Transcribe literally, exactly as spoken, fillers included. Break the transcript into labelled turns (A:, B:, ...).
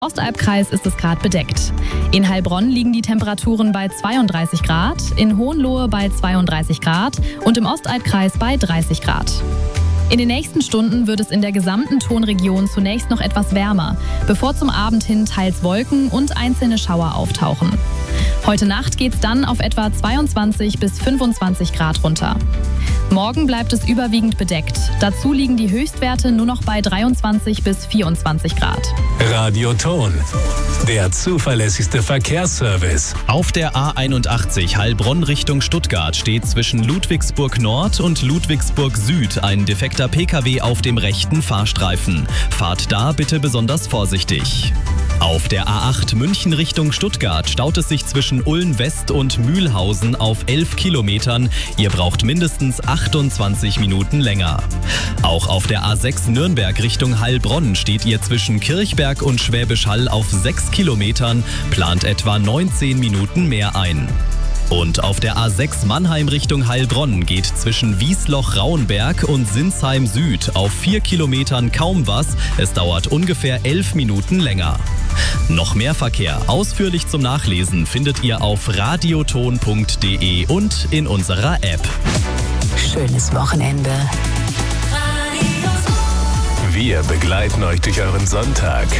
A: Ostalbkreis ist es gerade bedeckt. In Heilbronn liegen die Temperaturen bei zweiunddreißig Grad, in Hohenlohe bei zweiunddreißig Grad und im Ostalbkreis bei dreißig Grad. In den nächsten Stunden wird es in der gesamten Tonregion zunächst noch etwas wärmer, bevor zum Abend hin teils Wolken und einzelne Schauer auftauchen. Heute Nacht geht's dann auf etwa zweiundzwanzig bis fünfundzwanzig Grad runter. Morgen bleibt es überwiegend bedeckt. Dazu liegen die Höchstwerte nur noch bei dreiundzwanzig bis vierundzwanzig Grad.
B: Radio Ton, der zuverlässigste Verkehrsservice.
C: Auf der A einundachtzig Heilbronn Richtung Stuttgart steht zwischen Ludwigsburg Nord und Ludwigsburg Süd ein defekter Pkw auf dem rechten Fahrstreifen. Fahrt da bitte besonders vorsichtig. Auf der A acht München Richtung Stuttgart staut es sich zwischen Ulm West und Mühlhausen auf elf Kilometern. Ihr braucht mindestens achtundzwanzig Minuten länger. Auch auf der A sechs Nürnberg Richtung Heilbronn steht ihr zwischen Kirchberg und Schwäbisch Hall auf sechs Kilometern, plant etwa neunzehn Minuten mehr ein. Und auf der A sechs Mannheim Richtung Heilbronn geht zwischen Wiesloch-Rauenberg und Sinsheim Süd auf vier Kilometern kaum was. Es dauert ungefähr elf Minuten länger. Noch mehr Verkehr ausführlich zum Nachlesen findet ihr auf radioton punkt de und in unserer App.
D: Schönes Wochenende.
B: Wir begleiten euch durch euren Sonntag.